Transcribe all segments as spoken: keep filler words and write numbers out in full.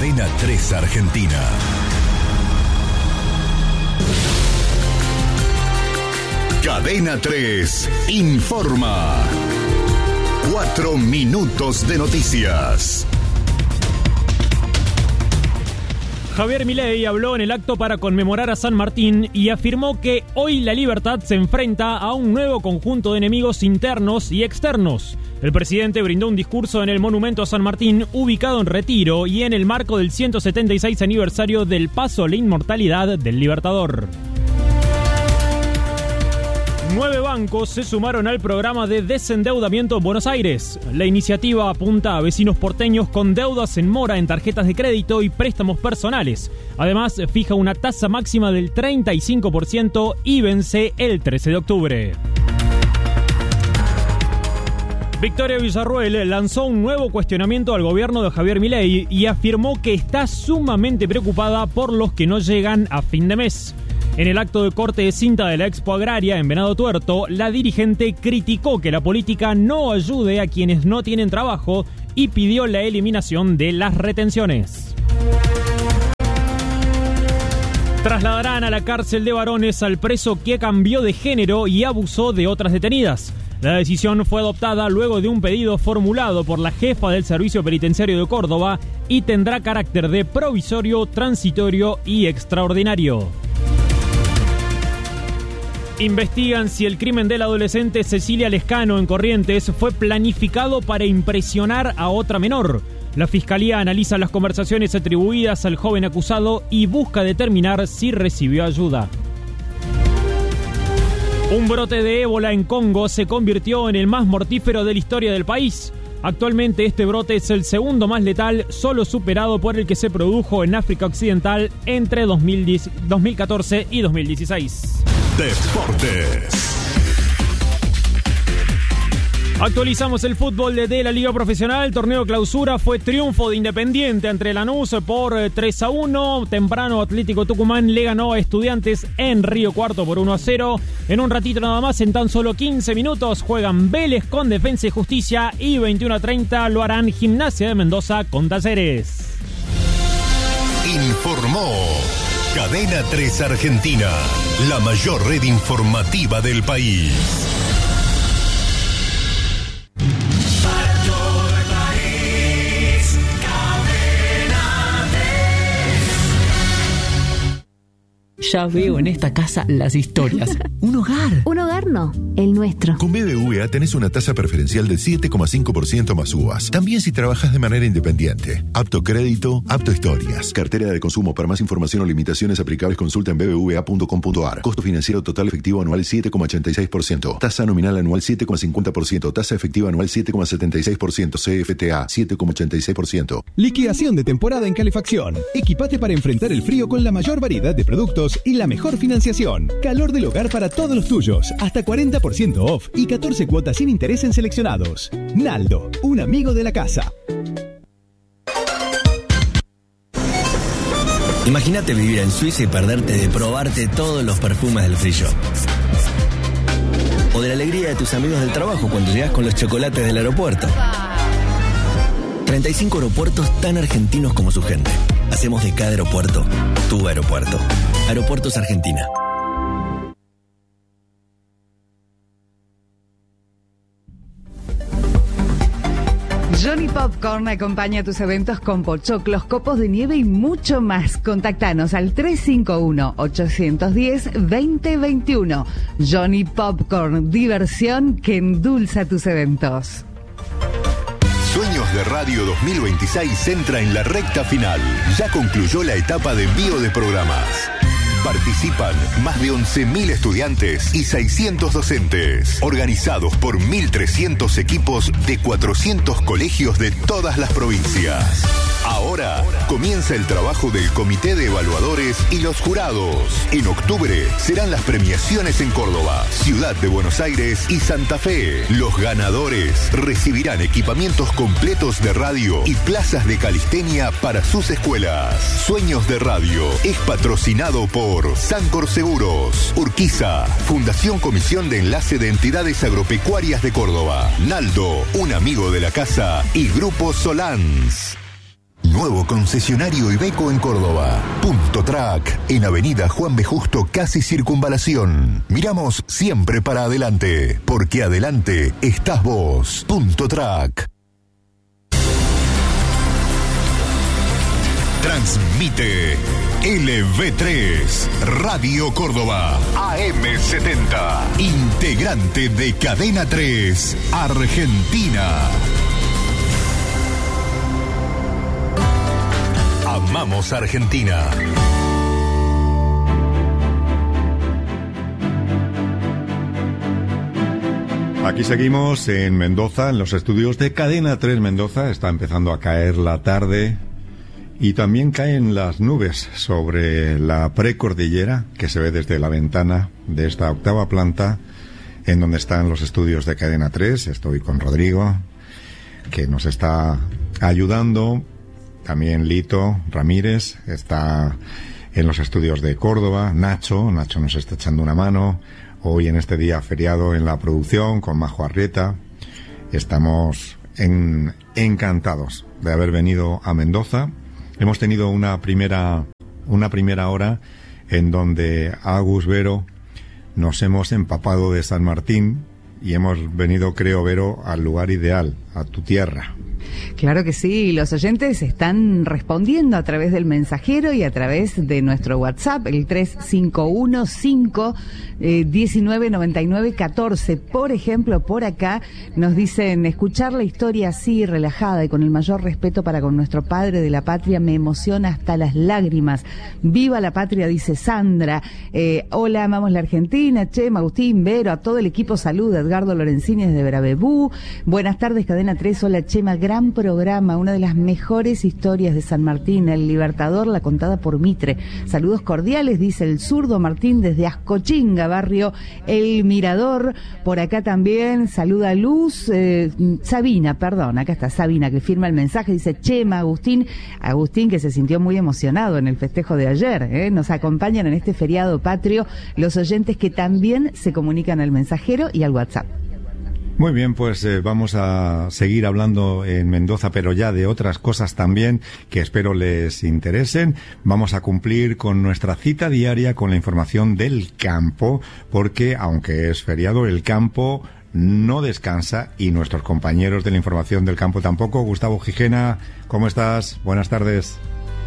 Cadena tres Argentina. Cadena tres informa. Cuatro minutos de noticias. Javier Milei habló en el acto para conmemorar a San Martín y afirmó que hoy la libertad se enfrenta a un nuevo conjunto de enemigos internos y externos. El presidente brindó un discurso en el Monumento a San Martín, ubicado en Retiro, y en el marco del ciento setenta y seis aniversario del paso a la inmortalidad del Libertador. Nueve bancos se sumaron al programa de desendeudamiento en Buenos Aires. La iniciativa apunta a vecinos porteños con deudas en mora en tarjetas de crédito y préstamos personales. Además, fija una tasa máxima del treinta y cinco por ciento y vence el trece de octubre. Victoria Villarruel lanzó un nuevo cuestionamiento al gobierno de Javier Milei y afirmó que está sumamente preocupada por los que no llegan a fin de mes. En el acto de corte de cinta de la Expo Agraria en Venado Tuerto, la dirigente criticó que la política no ayude a quienes no tienen trabajo y pidió la eliminación de las retenciones. Trasladarán a la cárcel de varones al preso que cambió de género y abusó de otras detenidas. La decisión fue adoptada luego de un pedido formulado por la jefa del Servicio Penitenciario de Córdoba y tendrá carácter de provisorio, transitorio y extraordinario. Investigan si el crimen de la adolescente Cecilia Lescano en Corrientes fue planificado para impresionar a otra menor. La Fiscalía analiza las conversaciones atribuidas al joven acusado y busca determinar si recibió ayuda. Un brote de ébola en Congo se convirtió en el más mortífero de la historia del país. Actualmente este brote es el segundo más letal, solo superado por el que se produjo en África Occidental entre dos mil diez, dos mil catorce y dos mil dieciséis. Deportes. Actualizamos el fútbol de la Liga Profesional. Torneo Clausura fue triunfo de Independiente entre Lanús por tres a uno. Temprano Atlético Tucumán le ganó a Estudiantes en Río Cuarto por uno a cero. En un ratito nada más, en tan solo quince minutos, juegan Vélez con Defensa y Justicia y veintiuno a treinta lo harán Gimnasia de Mendoza con Talleres. Informó Cadena tres Argentina, la mayor red informativa del país. Ya veo en esta casa las historias. Un hogar. Un hogar no, el nuestro. Con B B V A tenés una tasa preferencial del siete coma cinco por ciento más U V As. También si trabajas de manera independiente. Apto crédito, apto historias. Cartera de consumo. Para más información o limitaciones aplicables, consulta en b b v a punto com punto a r. Costo financiero total efectivo anual siete coma ochenta y seis por ciento. Tasa nominal anual siete coma cincuenta por ciento. Tasa efectiva anual siete coma setenta y seis por ciento. C F T A siete coma ochenta y seis por ciento. Liquidación de temporada en calefacción. Equipate para enfrentar el frío con la mayor variedad de productos y la mejor financiación. Calor del hogar para todos los tuyos. Hasta cuarenta por ciento off y catorce cuotas sin interés en seleccionados. Naldo, un amigo de la casa. Imagínate vivir en Suiza y perderte de probarte todos los perfumes del free shop. O de la alegría de tus amigos del trabajo cuando llegas con los chocolates del aeropuerto. treinta y cinco aeropuertos tan argentinos como su gente. Hacemos de cada aeropuerto tu aeropuerto. Aeropuertos Argentina. Johnny Popcorn acompaña tus eventos con pochoclos, copos de nieve y mucho más. Contactanos al tres cinco uno, ocho uno cero, dos cero dos uno. Johnny Popcorn, diversión que endulza tus eventos. Sueños de Radio dos mil veintiséis entra en la recta final. Ya concluyó la etapa de envío de programas. Participan más de once mil estudiantes y seiscientos docentes, organizados por mil trescientos equipos de cuatrocientos colegios de todas las provincias. Ahora comienza el trabajo del Comité de Evaluadores y los jurados. En octubre serán las premiaciones en Córdoba, Ciudad de Buenos Aires y Santa Fe. Los ganadores recibirán equipamientos completos de radio y plazas de calistenia para sus escuelas. Sueños de Radio es patrocinado por Sancor Seguros, Urquiza, Fundación Comisión de Enlace de Entidades Agropecuarias de Córdoba, Naldo, un amigo de la casa y Grupo Solans. Nuevo concesionario Iveco en Córdoba. Punto Track, en Avenida Juan B. Justo, casi Circunvalación. Miramos siempre para adelante, porque adelante estás vos. Punto Track. Transmite L V tres, Radio Córdoba, A M setenta, integrante de Cadena tres, Argentina. Amamos Argentina. Aquí seguimos en Mendoza, en los estudios de Cadena tres Mendoza. Está empezando a caer la tarde y también caen las nubes sobre la precordillera que se ve desde la ventana de esta octava planta en donde están los estudios de Cadena tres. Estoy con Rodrigo, que nos está ayudando. También Lito Ramírez está en los estudios de Córdoba. Nacho, Nacho nos está echando una mano hoy en este día feriado en la producción con Majo Arrieta. Estamos en, encantados de haber venido a Mendoza. Hemos tenido una primera, una primera hora en donde Agus, Vero, nos hemos empapado de San Martín y hemos venido, creo, Vero, al lugar ideal, a tu tierra. Claro que sí, los oyentes están respondiendo a través del mensajero y a través de nuestro WhatsApp, el tres cinco uno cinco uno nueve nueve nueve uno cuatro. Por ejemplo, por acá nos dicen: escuchar la historia así, relajada y con el mayor respeto para con nuestro padre de la patria me emociona hasta las lágrimas. Viva la patria, dice Sandra. Eh, hola, amamos la Argentina. Chema, Agustín, Vero, a todo el equipo, salud. Edgardo Lorenzini desde Bravebú. Buenas tardes, Cadena tres. Hola, Chema, gran programa, una de las mejores historias de San Martín, El Libertador, la contada por Mitre. Saludos cordiales, dice el zurdo Martín desde Ascochinga, barrio El Mirador. Por acá también saluda Luz, eh, Sabina, perdón, acá está Sabina que firma el mensaje, dice: Chema, Agustín, Agustín que se sintió muy emocionado en el festejo de ayer, ¿eh? Nos acompañan en este feriado patrio los oyentes que también se comunican al mensajero y al WhatsApp. Muy bien, pues eh, vamos a seguir hablando en Mendoza, pero ya de otras cosas también que espero les interesen. Vamos a cumplir con nuestra cita diaria con la información del campo, porque aunque es feriado, el campo no descansa y nuestros compañeros de la información del campo tampoco. Gustavo Gijena, ¿cómo estás? Buenas tardes.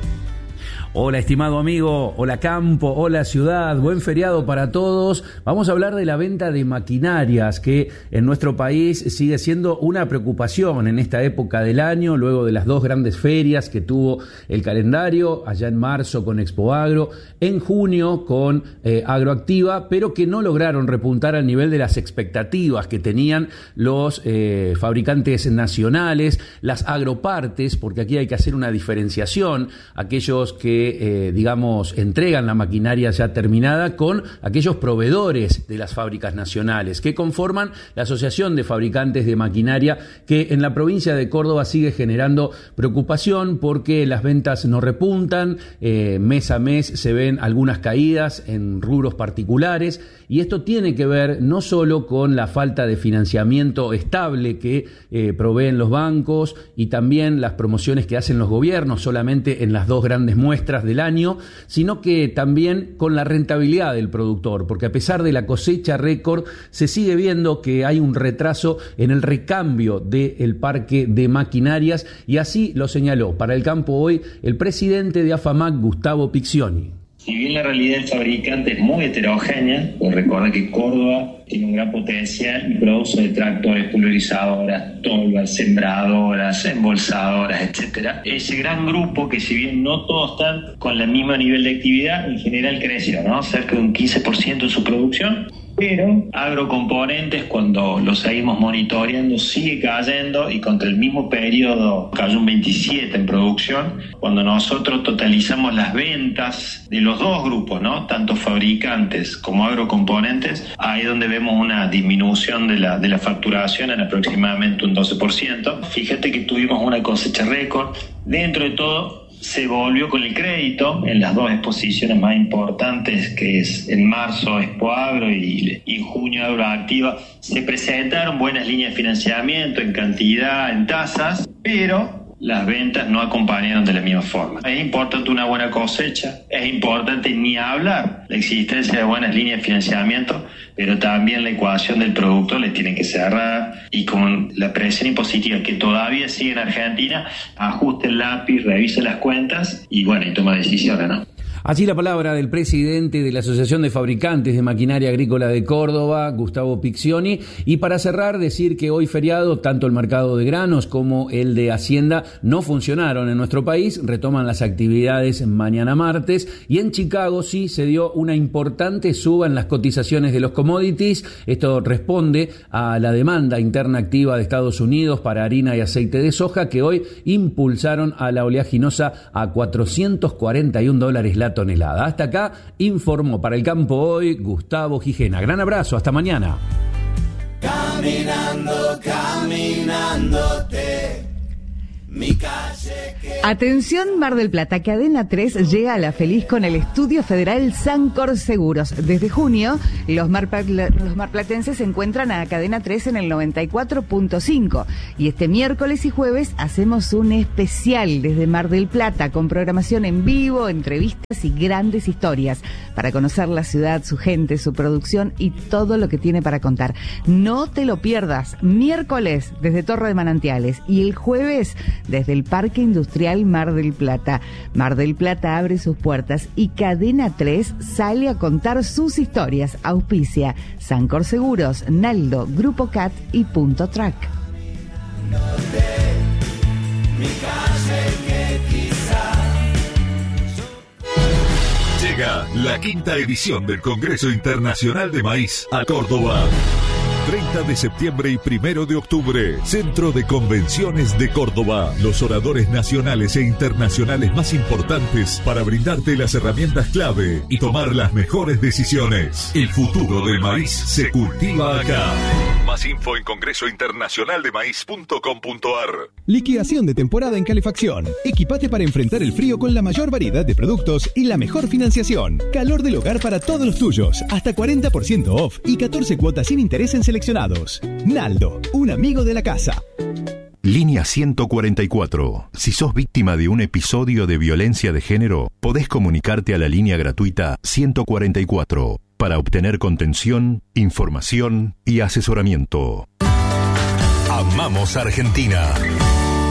Hola, estimado amigo, hola campo, hola ciudad, buen feriado para todos. Vamos a hablar de la venta de maquinarias, que en nuestro país sigue siendo una preocupación en esta época del año, luego de las dos grandes ferias que tuvo el calendario, allá en marzo con Expo Agro, en junio con eh, Agroactiva, pero que no lograron repuntar al nivel de las expectativas que tenían los eh, fabricantes nacionales, las agropartes, porque aquí hay que hacer una diferenciación, aquellos que Eh, digamos, entregan la maquinaria ya terminada con aquellos proveedores de las fábricas nacionales que conforman la Asociación de Fabricantes de Maquinaria, que en la provincia de Córdoba sigue generando preocupación porque las ventas no repuntan, eh, mes a mes se ven algunas caídas en rubros particulares, y esto tiene que ver no solo con la falta de financiamiento estable que eh, proveen los bancos y también las promociones que hacen los gobiernos solamente en las dos grandes muestras del año, sino que también con la rentabilidad del productor, porque a pesar de la cosecha récord se sigue viendo que hay un retraso en el recambio del parque de maquinarias, y así lo señaló para el campo hoy el presidente de AFAMAC, Gustavo Piccioni. Si bien la realidad del fabricante es muy heterogénea, pues recuerda que Córdoba tiene un gran potencial y produce de tractores, pulverizadoras, tolvas, sembradoras, embolsadoras, etcétera. Ese gran grupo, que si bien no todos están con el mismo nivel de actividad, en general creció, ¿no? Cerca de un quince por ciento en su producción. Pero Agrocomponentes, cuando lo seguimos monitoreando, sigue cayendo, y contra el mismo periodo cayó un veintisiete en producción. Cuando nosotros totalizamos las ventas de los dos grupos, ¿no? Tanto fabricantes como Agrocomponentes, ahí es donde vemos una disminución de la, de la facturación en aproximadamente un doce por ciento. Fíjate que tuvimos una cosecha récord. Dentro de todo, se volvió con el crédito en las dos exposiciones más importantes, que es en marzo Expo Agro y, y en junio Agroactiva. Se presentaron buenas líneas de financiamiento en cantidad, en tasas, pero las ventas no acompañaron de la misma forma. Es importante una buena cosecha, es importante ni hablar la existencia de buenas líneas de financiamiento, pero también la ecuación del producto le tiene que cerrar, y con la presión impositiva que todavía sigue en Argentina, ajuste el lápiz, revise las cuentas y bueno, y toma decisiones, ¿no? Así la palabra del presidente de la Asociación de Fabricantes de Maquinaria Agrícola de Córdoba, Gustavo Piccioni. Y para cerrar, decir que hoy feriado, tanto el mercado de granos como el de Hacienda no funcionaron en nuestro país, retoman las actividades mañana martes, y en Chicago sí se dio una importante suba en las cotizaciones de los commodities. Esto responde a la demanda interna activa de Estados Unidos para harina y aceite de soja, que hoy impulsaron a la oleaginosa a cuatrocientos cuarenta y un dólares la tonelada. Hasta acá informó para El Campo Hoy Gustavo Gijena. Gran abrazo, hasta mañana. Caminando, caminándote, mi calle que... Atención Mar del Plata, Cadena tres llega a la feliz con el Estudio Federal Sancor Seguros. Desde junio, los, mar, los marplatenses se encuentran a Cadena tres en el noventa y cuatro punto cinco. Y este miércoles y jueves hacemos un especial desde Mar del Plata con programación en vivo, entrevistas y grandes historias para conocer la ciudad, su gente, su producción y todo lo que tiene para contar. No te lo pierdas. Miércoles desde Torre de Manantiales y el jueves desde el Parque Industrial Mar del Plata. Mar del Plata abre sus puertas y Cadena tres sale a contar sus historias. Auspicia Sancor Seguros, Naldo, Grupo Cat y Punto Track. Llega la quinta edición del Congreso Internacional de Maíz a Córdoba. treinta de septiembre y primero de octubre, Centro de Convenciones de Córdoba. Los oradores nacionales e internacionales más importantes para brindarte las herramientas clave y tomar las mejores decisiones. El futuro del maíz se cultiva acá. Más info en congreso internacional de maíz punto com punto ar. Liquidación de temporada en calefacción. Equipate para enfrentar el frío con la mayor variedad de productos y la mejor financiación. Calor del hogar para todos los tuyos. Hasta cuarenta por ciento off y catorce cuotas sin interés en seleccionados. Naldo, un amigo de la casa. Línea ciento cuarenta y cuatro. Si sos víctima de un episodio de violencia de género, podés comunicarte a la línea gratuita ciento cuarenta y cuatro para obtener contención, información y asesoramiento. Amamos Argentina.